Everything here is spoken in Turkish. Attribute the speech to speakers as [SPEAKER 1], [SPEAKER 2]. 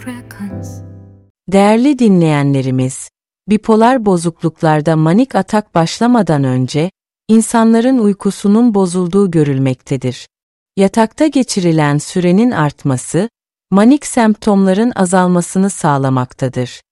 [SPEAKER 1] Değerli dinleyenlerimiz, bipolar bozukluklarda manik atak başlamadan önce, insanların uykusunun bozulduğu görülmektedir. Yatakta geçirilen sürenin artması, manik semptomların azalmasını sağlamaktadır.